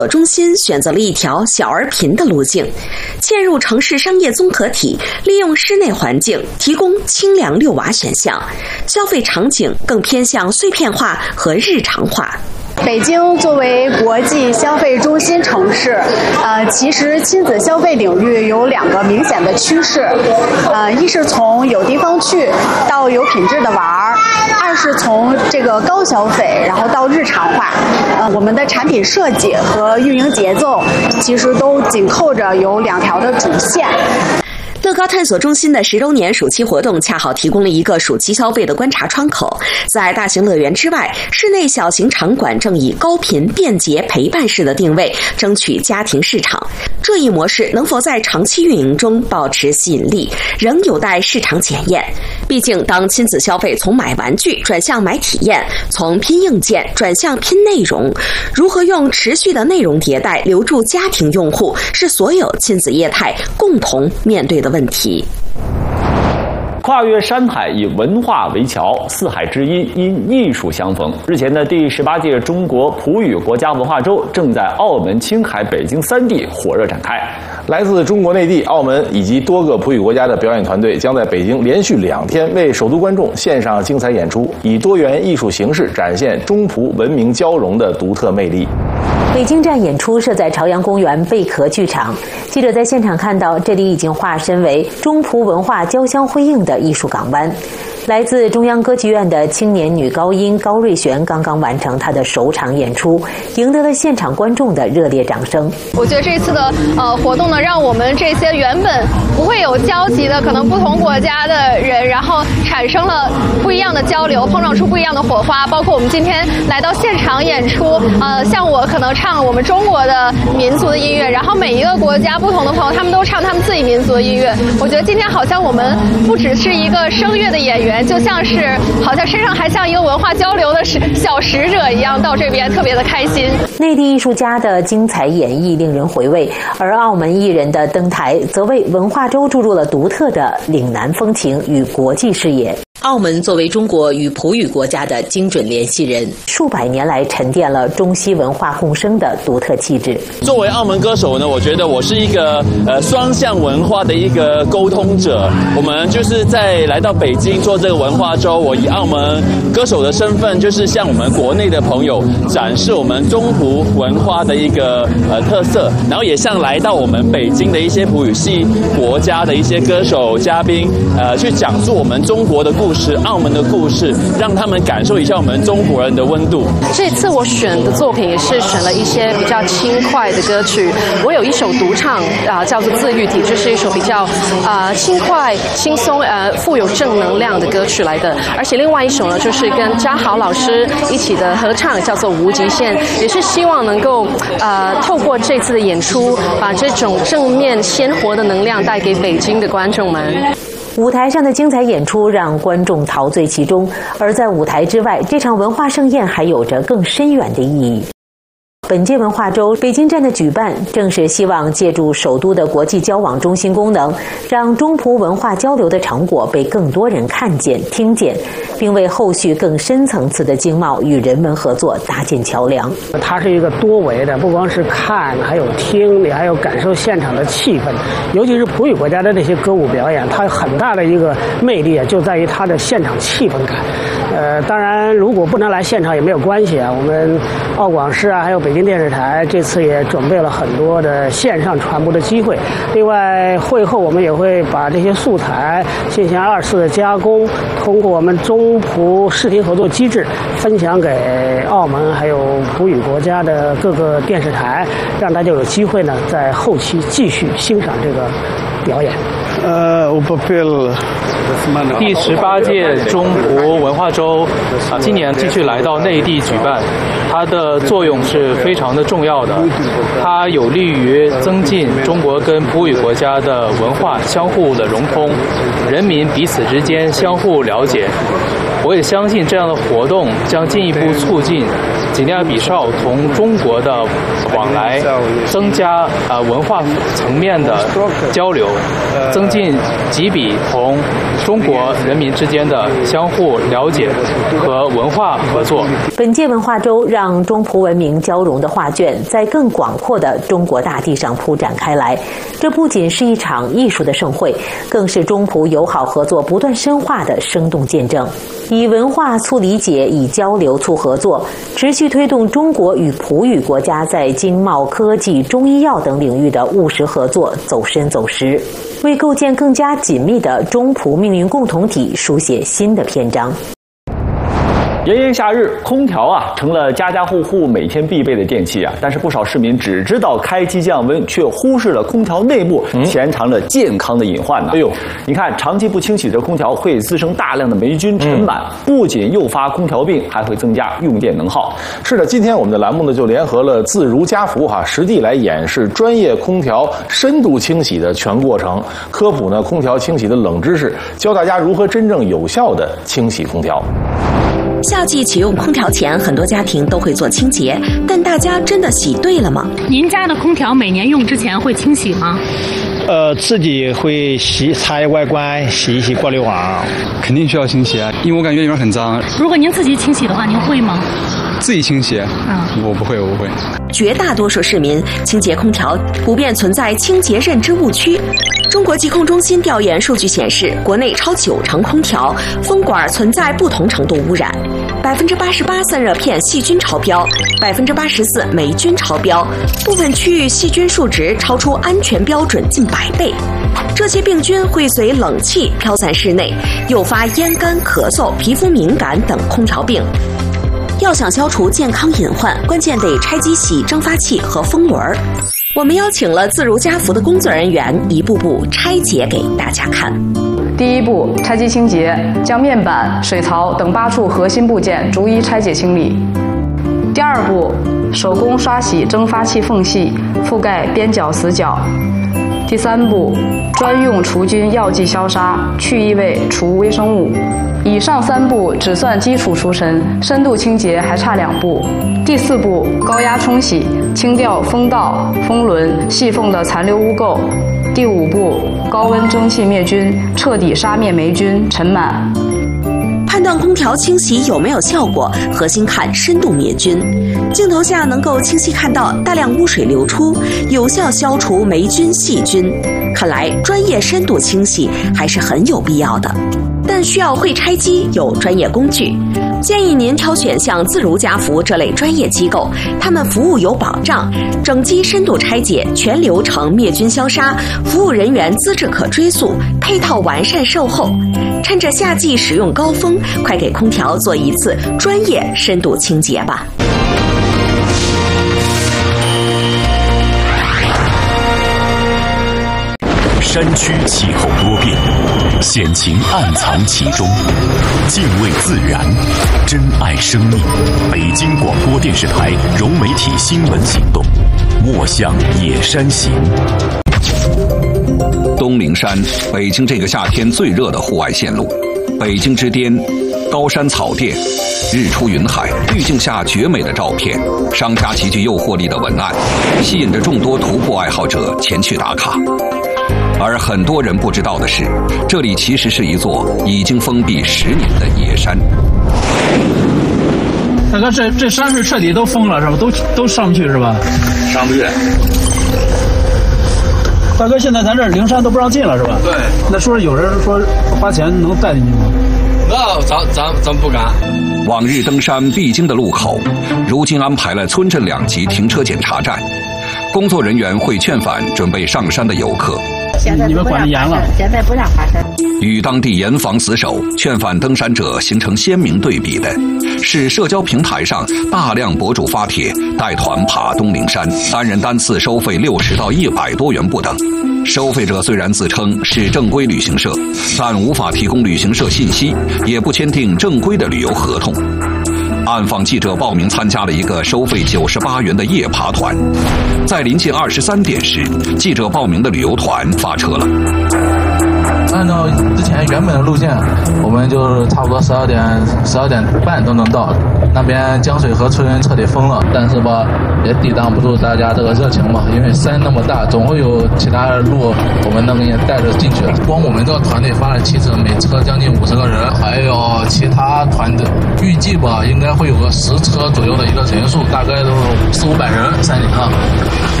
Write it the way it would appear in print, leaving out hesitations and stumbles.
中心选择了一条小而频的路径，嵌入城市商业综合体，利用室内环境提供清凉遛娃选项，消费场景更偏向碎片化和日常化。 北京作为国际消费中心城市，其实亲子消费领域有2个明显的趋势，一是从有地方去到有品质的玩儿，二是从这个高消费然后到日常化。我们的产品设计和运营节奏其实都紧扣着有2条的主线。 乐高探索中心的10周年暑期活动恰好提供了一个暑期消费的观察窗口。在大型乐园之外，室内小型场馆正以高频、便捷、陪伴式的定位争取家庭市场。这一模式能否在长期运营中保持吸引力，仍有待市场检验。毕竟，当亲子消费从买玩具转向买体验，从拼硬件转向拼内容，如何用持续的内容迭代留住家庭用户，是所有亲子业态共同面对的问题。 跨越山海，以文化为桥，四海之音因艺术相逢。日前的第18届中国普语国家文化周正在澳门、青海、北京3地火热展开。 来自中国内地、澳门以及多个普语国家的表演团队将在北京连续2天为首都观众献上精彩演出，以多元艺术形式展现中葡文明交融的独特魅力。 北京站演出设在朝阳公园贝壳剧场，记者在现场看到，这里已经化身为中葡文化交相辉映的艺术港湾。来自中央歌剧院的青年女高音高瑞璇刚刚完成她的首场演出，赢得了现场观众的热烈掌声。 我觉得这次的活动呢，让我们这些原本不会有交集的可能不同国家的人，然后产生了不一样的交流，碰撞出不一样的火花。包括我们今天来到现场演出，像我可能唱我们中国的民族的音乐，然后每一个国家不同的朋友他们都唱他们自己民族的音乐。我觉得今天好像我们不只是一个声乐的演员，就像是好像身上还像一个文化交流的小使者一样，到这边特别的开心。 内地艺术家的精彩演绎令人回味，而澳门艺人的登台则为文化周注入了独特的岭南风情与国际视野。澳门作为中国与葡语国家的精准联系人，数百年来沉淀了中西文化共生的独特气质。 作为澳门歌手呢，我觉得我是一个双向文化的一个沟通者。我们就是在来到北京做这个文化周，我以澳门歌手的身份，就是向我们国内的朋友展示我们中葡文化的一个特色，然后也向来到我们北京的一些葡语系国家的一些歌手嘉宾，去讲述我们中国的故事、澳门的故事，让他们感受一下我们中国人的温度。 这次我选的作品也是选了一些比较轻快的歌曲。我有一首独唱叫做《自愈体》，就是一首比较轻快、轻松、富有正能量的歌曲来的。而且另外一首呢，就是跟嘉豪老师一起的合唱，叫做《无极限》，也是希望能够透过这次的演出，把这种正面鲜活的能量带给北京的观众们。 舞台上的精彩演出让观众陶醉其中，而在舞台之外，这场文化盛宴还有着更深远的意义。本届文化周北京站的举办，正是希望借助首都的国际交往中心功能，让中葡文化交流的成果被更多人看见、听见，并为后续更深层次的经贸与人文合作搭建桥梁。 它是一个多维的，不光是看，还有听，你还有感受现场的气氛。尤其是葡语国家的这些歌舞表演，它很大的一个魅力就在于它的现场气氛感。当然，如果不能来现场也没有关系啊。我们澳广视还有北京电视台这次也准备了很多的线上传播的机会。另外，会后我们也会把这些素材进行2次的加工，通过我们中葡视听合作机制分享给澳门还有葡语国家的各个电视台，让大家有机会呢在后期继续欣赏这个表演。 第18届中葡文化周今年继续来到内地举办，它的作用是非常的重要的，它有利于增进中国跟葡语国家的文化相互的融通，人民彼此之间相互了解。我也相信这样的活动将进一步促进几内亚比绍同中国的往来，增加文化层面的交流，增进几比同中国人民之间的相互了解和文化合作。 本届文化周让中葡文明交融的画卷在更广阔的中国大地上铺展开来。这不仅是一场艺术的盛会，更是中葡友好合作不断深化的生动见证。以文化促理解，以交流促合作，持续推动中国与葡语国家在经贸、科技、中医药等领域的务实合作走深走实，为构建更加紧密的中葡命运共同体书写新的篇章。 炎炎夏日，空调成了家家户户每天必备的电器但是不少市民只知道开机降温，却忽视了空调内部潜藏着健康的隐患哎呦，你看，长期不清洗的空调会滋生大量的霉菌尘螨，不仅诱发空调病，还会增加用电能耗。 是的，今天我们的栏目呢就联合了自如家福实地来演示专业空调深度清洗的全过程，科普呢空调清洗的冷知识，教大家如何真正有效的清洗空调。 夏季启用空调前，很多家庭都会做清洁，但大家真的洗对了吗？ 您家的空调每年用之前会清洗吗？ 自己会擦一外观，洗一洗过滤网。 肯定需要清洗因为我感觉里面很脏。 如果您自己清洗的话，您会吗？ 自己清洗？我不会。 绝大多数市民清洁空调普遍存在清洁认知误区。中国疾控中心调研数据显示，国内超90%空调风管存在不同程度污染，88%散热片细菌超标，84%霉菌超标，部分区域细菌数值超出安全标准近100倍。这些病菌会随冷气飘散室内，诱发咽干、咳嗽、皮肤敏感等空调病。要想消除健康隐患，关键得拆机洗蒸发器和风轮。我们邀请了自如家福的工作人员，一步步拆解给大家看。 第一步，拆机清洁，将面板、水槽等8处核心部件逐一拆解清理。第二步，手工刷洗蒸发器缝隙，覆盖边角死角。第三步，专用除菌药剂消杀，去异味，除微生物。以上3步只算基础除尘，深度清洁还差2步。第4步，高压冲洗，清掉风道、风轮、细缝的残留污垢。第5步，高温蒸汽灭菌，彻底杀灭霉菌、尘螨。 判断空调清洗有没有效果，核心看深度灭菌。镜头下能够清晰看到大量污水流出，有效消除霉菌、细菌。看来专业深度清洗还是很有必要的，但需要会拆机，有专业工具。建议您挑选像自如家福这类专业机构，他们服务有保障，整机深度拆解，全流程灭菌消杀，服务人员资质可追溯，配套完善售后。趁着夏季使用高峰，快给空调做一次专业深度清洁吧。 山区气候多变，险情暗藏其中。敬畏自然，珍爱生命。北京广播电视台融媒体新闻行动，莫向野山行。 东陵山，北京这个夏天最热的户外线路。北京之巅，高山草甸，日出云海，滤镜下绝美的照片，商家极具诱惑力的文案，吸引着众多徒步爱好者前去打卡。而很多人不知道的是，这里其实是一座已经封闭10年的野山。 大哥，这山是彻底都封了是吧？都上不去是吧？ 上不去。 大哥，现在咱这灵山都不让进了是吧？ 对。 那说有人说花钱能带进去吗？ 那咱不敢。 往日登山必经的路口，如今安排了村镇2级停车检查站，工作人员会劝返准备上山的游客。 你们管得严了， 现在不让爬山。 与当地严防死守、劝返登山者形成鲜明对比的，是社交平台上大量博主发帖带团爬东陵山，单人单次收费60到100多元不等。收费者虽然自称是正规旅行社，但无法提供旅行社信息，也不签订正规的旅游合同。暗访记者报名参加了一个收费98元的夜爬团，在临近23点时，记者报名的旅游团发车了。 按照之前原本的路线，我们就差不多12点半都能到。那边江水河村彻底封了，但是吧，也抵挡不住大家这个热情嘛，因为山那么大，总会有其他的路我们能也带着进去。光我们这个团队发了7车，每车将近50个人，还有其他团队，预计吧应该会有个10车左右的一个人数，大概都400-500人山顶上。